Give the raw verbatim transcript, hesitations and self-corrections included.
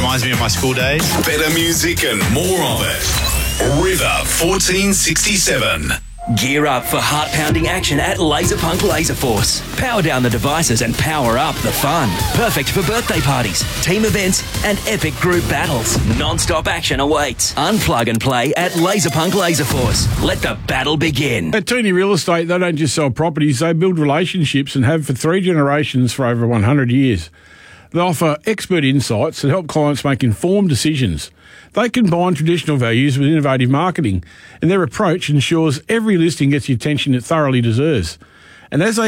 reminds me of my school days. Better music and more of it. River fourteen sixty-seven. Gear up for heart-pounding action at Laserpunk Laser Force. Power down the devices and power up the fun. Perfect for birthday parties, team events, and epic group battles. Non-stop action awaits. Unplug and play at Laserpunk Laser Force. Let the battle begin. At Tooney Real Estate, they don't just sell properties, they build relationships and have for three generations for over one hundred years. They offer expert insights that help clients make informed decisions. They combine traditional values with innovative marketing, and their approach ensures every listing gets the attention it thoroughly deserves. And as they